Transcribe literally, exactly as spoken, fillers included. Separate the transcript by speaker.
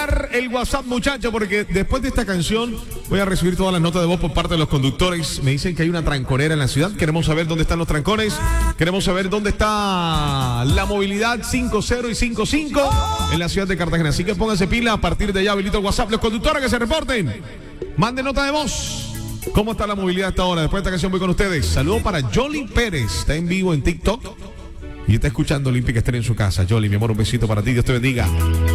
Speaker 1: El WhatsApp, muchachos, porque después de esta canción voy a recibir todas las notas de voz por parte de los conductores. Me dicen que hay una tranconera en la ciudad. Queremos saber dónde están los trancones. Queremos saber dónde está la movilidad cinco cero y cinco cinco en la ciudad de Cartagena. Así que pónganse pila. A partir de allá habilito el WhatsApp. Los conductores que se reporten, manden nota de voz. ¿Cómo está la movilidad hasta ahora? Después de esta canción voy con ustedes. Saludos para Jolly Pérez. Está en vivo en TikTok y está escuchando Olímpica Estéreo en su casa. Jolly, mi amor, un besito para ti. Dios te bendiga.